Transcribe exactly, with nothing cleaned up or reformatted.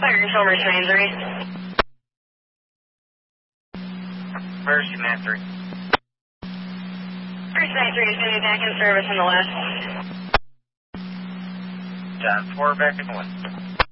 Fire control, Mercy nine three. Mercy nine three. Mercy nine three is going to be back in service on the left. John four, back in the west.